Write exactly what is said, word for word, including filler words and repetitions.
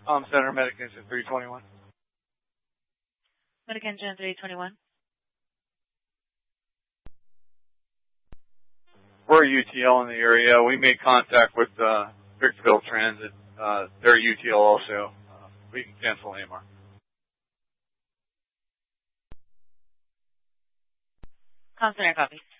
Um, Center Medic Engine three twenty-one. Medic Engine three twenty-one. We're U T L in the area. We made contact with uh, Victorville Transit. Uh, they're U T L also. Uh, we can cancel A M R. Com Center, copy.